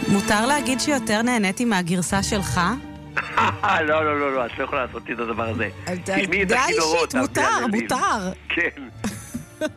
מותר להגיד שיותר נהניתי מהגרסה שלך? לא, את לא יכולה לעשות את הדבר הזה. די אישית, מותר. כן.